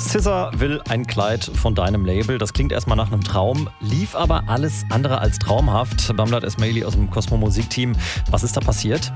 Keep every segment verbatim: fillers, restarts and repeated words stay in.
S Z A will ein Kleid von deinem Label. Das klingt erstmal nach einem Traum, lief aber alles andere als traumhaft. Bamdad Esmaili aus dem Cosmo Musikteam. Was ist da passiert?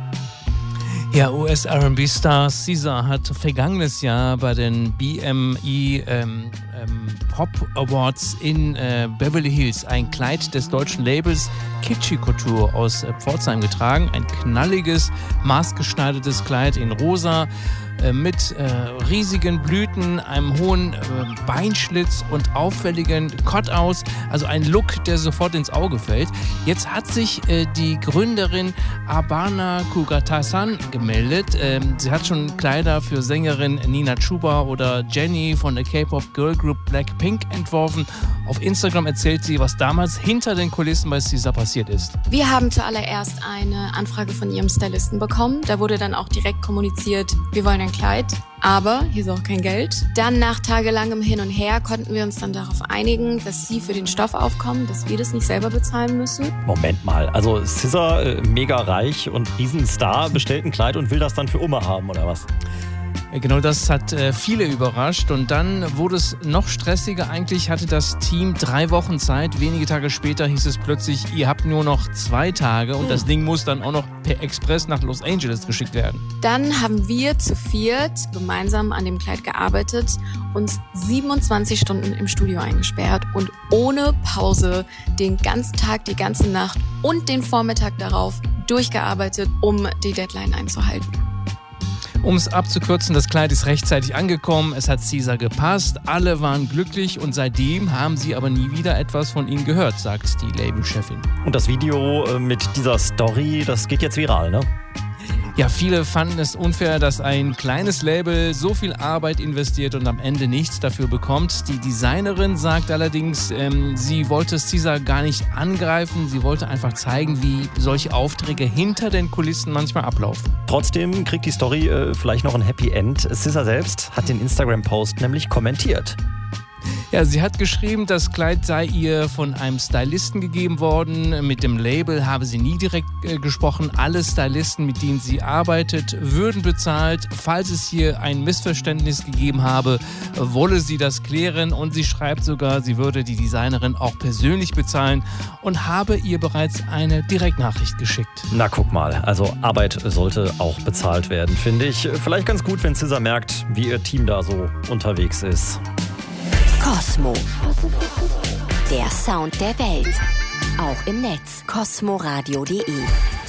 Ja, U S-R and B-Star S Z A hat vergangenes Jahr bei den B M E ähm, ähm, Pop Awards in äh, Beverly Hills ein Kleid des deutschen Labels Kitschy Couture aus äh, Pforzheim getragen. Ein knalliges, maßgeschneidertes Kleid in rosa äh, mit äh, riesigen Blüten, einem hohen äh, Beinschlitz und auffälligen Cutouts. Also ein Look, der sofort ins Auge fällt. Jetzt hat sich äh, die Gründerin Abana Kugatasan gemeldet. Ähm, sie hat schon Kleider für Sängerin Nina Chuba oder Jennie von der K-Pop Girl Group Blackpink entworfen. Auf Instagram erzählt sie, was damals hinter den Kulissen bei S Z A passiert ist. Wir haben zuallererst eine Anfrage von ihrem Stylisten bekommen. Da wurde dann auch direkt kommuniziert, wir wollen ein Kleid, aber hier ist auch kein Geld. Dann nach tagelangem Hin und Her konnten wir uns dann darauf einigen, dass sie für den Stoff aufkommen, dass wir das nicht selber bezahlen müssen. Moment mal, also S Z A, äh, mega reich und Riesenstar, bestellt ein Kleid und will das dann für Oma haben, oder was? Genau, das hat äh, viele überrascht und dann wurde es noch stressiger. Eigentlich hatte das Team drei Wochen Zeit. Wenige Tage später hieß es plötzlich, ihr habt nur noch zwei Tage und das Ding muss dann auch noch per Express nach Los Angeles geschickt werden. Dann haben wir zu viert gemeinsam an dem Kleid gearbeitet, uns siebenundzwanzig Stunden im Studio eingesperrt und ohne Pause den ganzen Tag, die ganze Nacht und den Vormittag darauf durchgearbeitet, um die Deadline einzuhalten. Um es abzukürzen, das Kleid ist rechtzeitig angekommen, es hat S Z A gepasst, alle waren glücklich und seitdem haben sie aber nie wieder etwas von ihnen gehört, sagt die Labelchefin. Und das Video mit dieser Story, das geht jetzt viral, ne? Ja, viele fanden es unfair, dass ein kleines Label so viel Arbeit investiert und am Ende nichts dafür bekommt. Die Designerin sagt allerdings, ähm, sie wollte S Z A gar nicht angreifen. Sie wollte einfach zeigen, wie solche Aufträge hinter den Kulissen manchmal ablaufen. Trotzdem kriegt die Story äh, vielleicht noch ein Happy End. S Z A selbst hat den Instagram-Post nämlich kommentiert. Ja, sie hat geschrieben, das Kleid sei ihr von einem Stylisten gegeben worden. Mit dem Label habe sie nie direkt äh, gesprochen. Alle Stylisten, mit denen sie arbeitet, würden bezahlt. Falls es hier ein Missverständnis gegeben habe, wolle sie das klären. Und sie schreibt sogar, sie würde die Designerin auch persönlich bezahlen und habe ihr bereits eine Direktnachricht geschickt. Na guck mal, also Arbeit sollte auch bezahlt werden, finde ich. Vielleicht ganz gut, wenn S Z A merkt, wie ihr Team da so unterwegs ist. Cosmo. Der Sound der Welt. Auch im Netz. cosmoradio punkt de